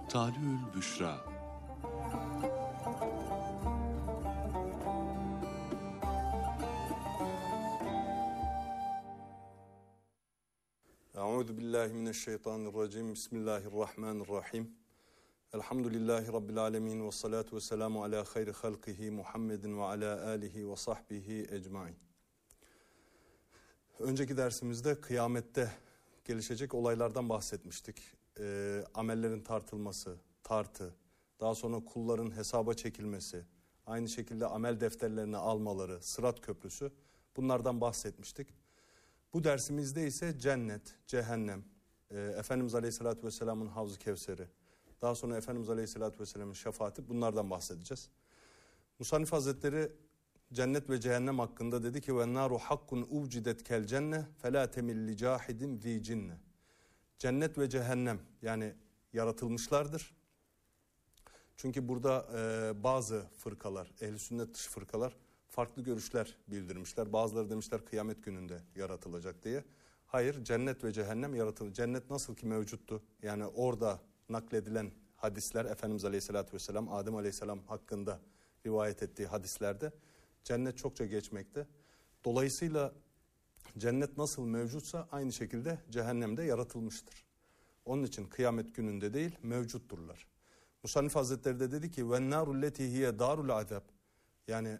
Talü'ül Büşra. Euzu billahi mineşşeytanirracim. Bismillahirrahmanirrahim. Elhamdülillahi rabbil alamin ve salatu vesselamu ala hayri halqihi Muhammedin ve ala alihi ve sahbihi ecmaîn. Önceki dersimizde kıyamette gelişecek olaylardan bahsetmiştik. Amellerin tartılması, tartı, daha sonra kulların hesaba çekilmesi, aynı şekilde amel defterlerini almaları, Sırat Köprüsü, bunlardan bahsetmiştik. Bu dersimizde ise cennet, cehennem, Efendimiz Aleyhisselatü Vesselam'ın Havz-ı Kevser'i, daha sonra Efendimiz Aleyhisselatü Vesselam'ın şefaati, bunlardan bahsedeceğiz. Musannif Hazretleri cennet ve cehennem hakkında dedi ki وَالنَّارُ حَقٌّ اُوْجِدَتْ كَالْجَنَّةِ فَلَا تَمِلْ لِجَاحِدٍ ذِي جِنَّةِ. Cennet ve cehennem yani yaratılmışlardır. Çünkü burada bazı fırkalar, ehl-i sünnet dışı fırkalar farklı görüşler bildirmişler. Bazıları demişler kıyamet gününde yaratılacak diye. Hayır, cennet ve cehennem yaratılır. Cennet nasıl ki mevcuttu. Yani orada nakledilen hadisler, Efendimiz Aleyhisselatü Vesselam, Adem Aleyhisselam hakkında rivayet ettiği hadislerde cennet çokça geçmekte. Dolayısıyla cennet nasıl mevcutsa aynı şekilde cehennem de yaratılmıştır. Onun için kıyamet gününde değil, mevcutturlar. Musannif Hazretleri de dedi ki وَالنَّارُ الَّتِي هِيَ دَارُ الْعَذَابِ. Yani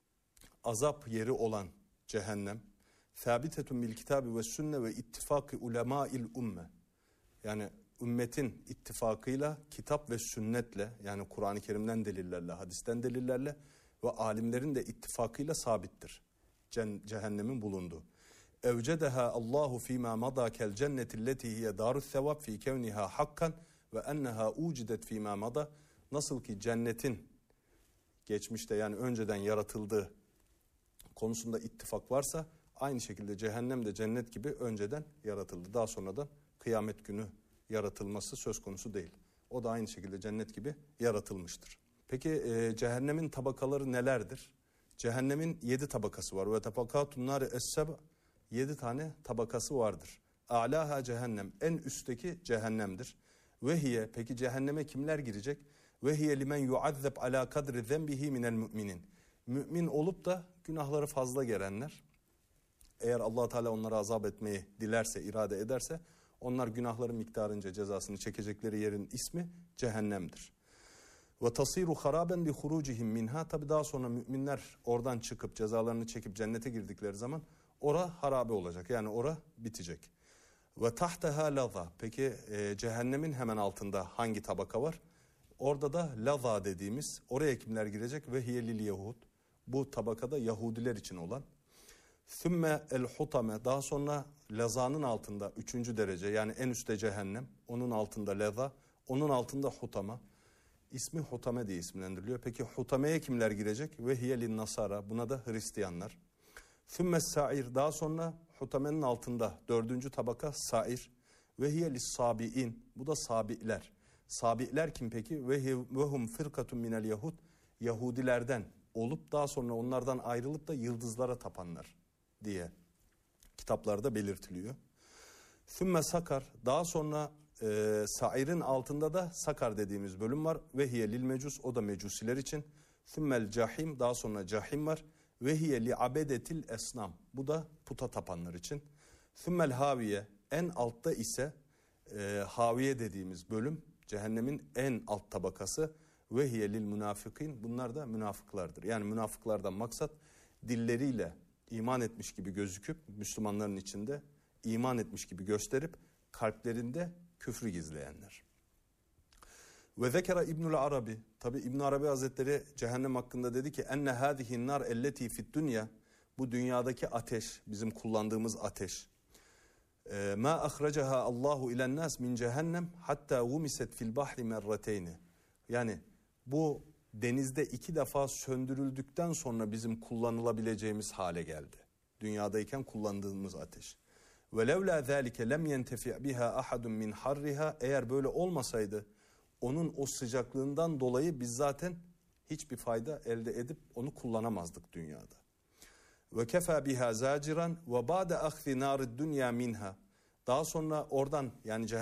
azap yeri olan cehennem ثَابِتَةٌ بِالْكِتَابِ وَالسُنَّةِ وَاِتِّفَاقِ اُلَمَاءِ الْاُمَّةِ. Yani ümmetin ittifakıyla, kitap ve sünnetle, yani Kur'an-ı Kerim'den delillerle, hadisten delillerle ve alimlerin de ittifakıyla sabittir cehennemin bulunduğu. Evcedeha Allahu fîmâ madâ kel cenneti lletî hiye dâru's sevâb fî kevniha hakkan ve enneha ucidet fîmâ madâ. Nasıl ki cennetin geçmişte yani önceden yaratıldığı konusunda ittifak varsa aynı şekilde cehennem de cennet gibi önceden yaratıldı. Daha sonradan kıyamet günü yaratılması söz konusu değil. O da aynı şekilde cennet gibi yaratılmıştır. Peki cehennemin tabakaları nelerdir? Cehennemin 7 tabakası var. Ve tabakatun nâri es-seb', 7 tane tabakası vardır. A'lâhâ cehennem, en üstteki cehennemdir. Vehiye, peki cehenneme kimler girecek? Vehiye limen yuazzeb alâ kadri zenbihi minel müminin. Mümin olup da günahları fazla gelenler. Eğer Allah Teala onları azap etmeyi dilerse, irade ederse, onlar günahları miktarınca cezasını çekecekleri yerin ismi cehennemdir. Ve tasiru haraben bi hurucihim minha. Tabi daha sonra müminler oradan çıkıp cezalarını çekip cennete girdikleri zaman ora harabe olacak. Yani ora bitecek. Ve tahteha laza. Peki cehennemin hemen altında hangi tabaka var? Orada da laza dediğimiz, oraya kimler girecek? Ve hiyelil yahud. Bu tabakada Yahudiler için olan. Sümme el hutame, daha sonra lazanın altında 3. derece, yani en üstte cehennem, onun altında laza, onun altında hutama. İsmi hutame diye isimlendiriliyor. Peki hutameye kimler girecek? Ve hiyelin nasara, buna da Hristiyanlar. Sümme sa'ir, daha sonra hutamenin altında 4. tabaka sa'ir. Ve hiyelis sabi'in, bu da sabi'ler. Sabi'ler kim peki? Ve hum fırkatun minel yahud, Yahudilerden olup daha sonra onlardan ayrılıp da yıldızlara tapanlar diye kitaplarda belirtiliyor. Sümme sakar, daha sonra sa'irin altında da sakar dediğimiz bölüm var. Ve hiye lil mecus, o da mecusiler için. Sümmel cahim, daha sonra cahim var. Ve hiye li abedetil esnam, bu da puta tapanlar için. Sümmel haviye, en altta ise haviye dediğimiz bölüm cehennemin en alt tabakası. Ve hiye lil münafikin, bunlar da münafıklardır. Yani münafıklardan maksat dilleriyle iman etmiş gibi gözüküp Müslümanların içinde iman etmiş gibi gösterip kalplerinde küfrü gizleyenler. Ve zekera İbnül Arabi, tabi İbn Arabi Hazretleri cehennem hakkında dedi ki enne hâzihin nar elleti fid dünya, bu dünyadaki ateş, bizim kullandığımız ateş. Ma ahracaha Allahu ilen nas min cehennem hatta gumiset fil bahri merrateyni. Yani bu denizde 2 defa söndürüldükten sonra bizim kullanılabileceğimiz hale geldi. Dünyadayken kullandığımız ateş. Ve levla zâlike lem yentefi' biha ahadun min harriha. Eğer böyle olmasaydı onun o sıcaklığından dolayı biz zaten hiçbir fayda elde edip onu kullanamazdık dünyada. Ve kefa biha zaciran ve ba'de ahzi narid dunya minha. Daha sonra oradan yani